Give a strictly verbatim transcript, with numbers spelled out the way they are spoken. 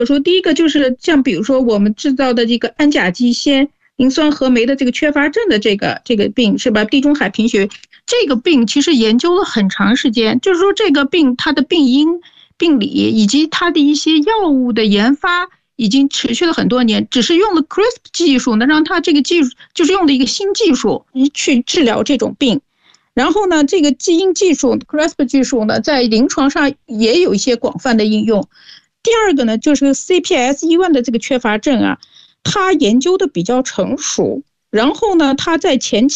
我说第一个就是像比如说我们制造的这个氨甲基酰磷酸合酶的这个缺乏症的这个这个病是吧？地中海贫血这个病其实研究了很长时间，就是说这个病它的病因、病理以及它的一些药物的研发已经持续了很多年，只是用了 C R I S P R 技术呢，让它这个技术就是用了一个新技术去治疗这种病。然后呢，这个基因技术 C R I S P R 技术呢，在临床上也有一些广泛的应用。第二个呢，就是 C P S 一 的这个缺乏症啊，它研究的比较成熟，然后呢，它在前期